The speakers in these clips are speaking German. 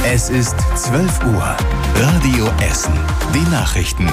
Es ist 12 Uhr. Radio Essen. Die Nachrichten.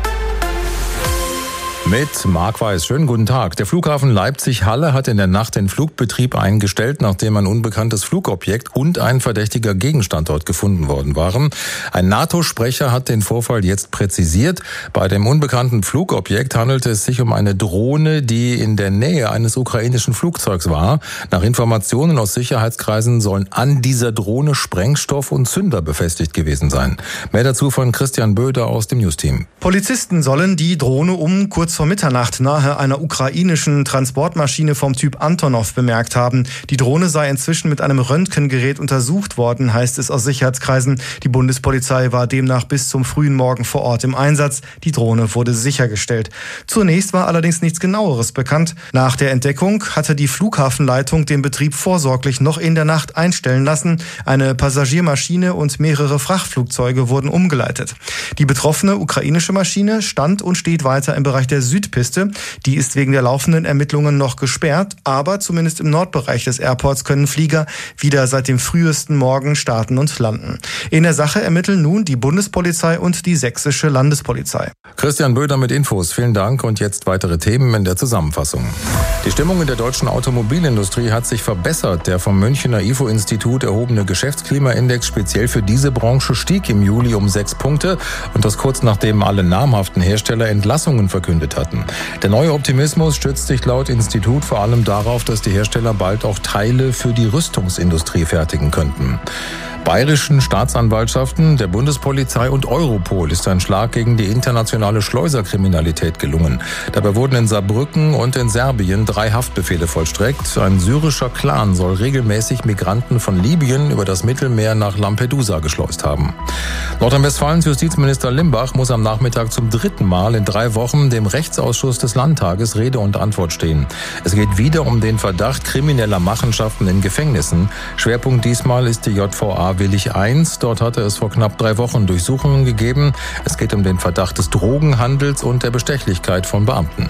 Mit Marc Weiß. Schönen guten Tag. Der Flughafen Leipzig-Halle hat in der Nacht den Flugbetrieb eingestellt, nachdem ein unbekanntes Flugobjekt und ein verdächtiger Gegenstand dort gefunden worden waren. Ein NATO-Sprecher hat den Vorfall jetzt präzisiert. Bei dem unbekannten Flugobjekt handelte es sich um eine Drohne, die in der Nähe eines ukrainischen Flugzeugs war. Nach Informationen aus Sicherheitskreisen sollen an dieser Drohne Sprengstoff und Zünder befestigt gewesen sein. Mehr dazu von Christian Böder aus dem Newsteam. Polizisten sollen die Drohne kurz vor Mitternacht nahe einer ukrainischen Transportmaschine vom Typ Antonov bemerkt haben. Die Drohne sei inzwischen mit einem Röntgengerät untersucht worden, heißt es aus Sicherheitskreisen. Die Bundespolizei war demnach bis zum frühen Morgen vor Ort im Einsatz. Die Drohne wurde sichergestellt. Zunächst war allerdings nichts Genaueres bekannt. Nach der Entdeckung hatte die Flughafenleitung den Betrieb vorsorglich noch in der Nacht einstellen lassen. Eine Passagiermaschine und mehrere Frachtflugzeuge wurden umgeleitet. Die betroffene ukrainische Maschine stand und steht weiter im Bereich der Südpiste. Die ist wegen der laufenden Ermittlungen noch gesperrt, aber zumindest im Nordbereich des Airports können Flieger wieder seit dem frühesten Morgen starten und landen. In der Sache ermitteln nun die Bundespolizei und die sächsische Landespolizei. Christian Böder mit Infos. Vielen Dank und jetzt weitere Themen in der Zusammenfassung. Die Stimmung in der deutschen Automobilindustrie hat sich verbessert. Der vom Münchner IFO-Institut erhobene Geschäftsklimaindex speziell für diese Branche stieg im Juli um 6 Punkte und das kurz nachdem alle namhaften Hersteller Entlassungen verkündet hatten. Der neue Optimismus stützt sich laut Institut vor allem darauf, dass die Hersteller bald auch Teile für die Rüstungsindustrie fertigen könnten. Bayerischen Staatsanwaltschaften, der Bundespolizei und Europol ist ein Schlag gegen die internationale Schleuserkriminalität gelungen. Dabei wurden in Saarbrücken und in Serbien 3 Haftbefehle vollstreckt. Ein syrischer Clan soll regelmäßig Migranten von Libyen über das Mittelmeer nach Lampedusa geschleust haben. Nordrhein-Westfalens Justizminister Limbach muss am Nachmittag zum 3. Mal in 3 Wochen dem Rechtsausschuss des Landtages Rede und Antwort stehen. Es geht wieder um den Verdacht krimineller Machenschaften in Gefängnissen. Schwerpunkt diesmal ist die JVA Willich I. Dort hatte es vor knapp 3 Wochen Durchsuchungen gegeben. Es geht um den Verdacht des Drogenhandels und der Bestechlichkeit von Beamten.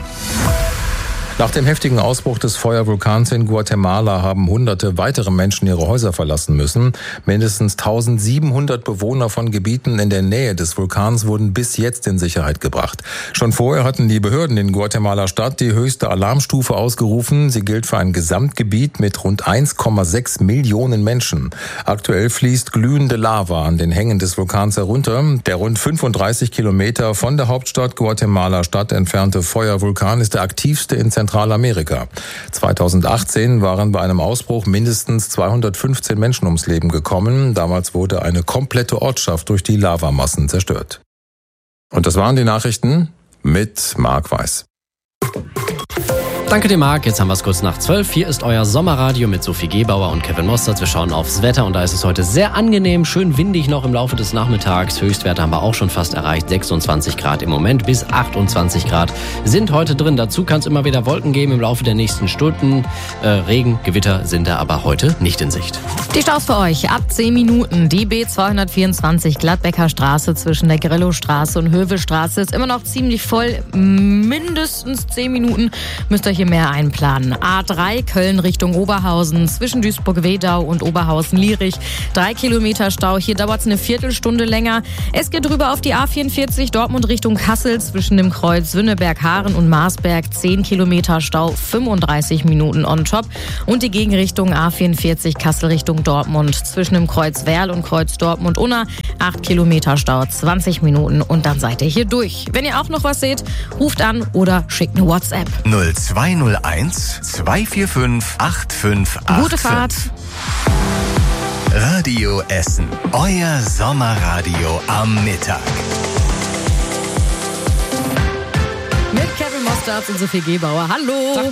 Nach dem heftigen Ausbruch des Feuervulkans in Guatemala haben Hunderte weitere Menschen ihre Häuser verlassen müssen. Mindestens 1700 Bewohner von Gebieten in der Nähe des Vulkans wurden bis jetzt in Sicherheit gebracht. Schon vorher hatten die Behörden in Guatemala-Stadt die höchste Alarmstufe ausgerufen. Sie gilt für ein Gesamtgebiet mit rund 1,6 Millionen Menschen. Aktuell fließt glühende Lava an den Hängen des Vulkans herunter. Der rund 35 Kilometer von der Hauptstadt Guatemala-Stadt entfernte Feuervulkan ist der aktivste in Zentralamerika. 2018 waren bei einem Ausbruch mindestens 215 Menschen ums Leben gekommen. Damals wurde eine komplette Ortschaft durch die Lavamassen zerstört. Und das waren die Nachrichten mit Marc Weiß. Danke dir, Marc. Jetzt haben wir es kurz nach 12. Hier ist euer Sommerradio mit Sophie Gebauer und Kevin Mostert. Wir schauen aufs Wetter und da ist es heute sehr angenehm, schön windig noch im Laufe des Nachmittags. Höchstwerte haben wir auch schon fast erreicht. 26 Grad im Moment, bis 28 Grad sind heute drin. Dazu kann es immer wieder Wolken geben im Laufe der nächsten Stunden. Regen, Gewitter sind da aber heute nicht in Sicht. Die Staus für euch ab 10 Minuten. Die B224 Gladbecker Straße zwischen der Grillo-Straße und Hövelstraße ist immer noch ziemlich voll. Mindestens 10 Minuten müsst ihr hier mehr einplanen. A3 Köln Richtung Oberhausen zwischen Duisburg-Wedau und Oberhausen-Lierich. 3 Kilometer Stau. Hier dauert es eine Viertelstunde länger. Es geht rüber auf die A44 Dortmund Richtung Kassel zwischen dem Kreuz Wünneberg-Haaren und Marsberg. 10 Kilometer Stau, 35 Minuten on top. Und die Gegenrichtung A44 Kassel Richtung Dortmund zwischen dem Kreuz Werl und Kreuz Dortmund-Unna. 8 Kilometer Stau, 20 Minuten und dann seid ihr hier durch. Wenn ihr auch noch was seht, ruft an oder schickt eine WhatsApp. 0201 245 8585. Gute Fahrt. Radio Essen. Euer Sommerradio am Mittag. Mit Kevin Mostert und Sophie Gebauer. Hallo.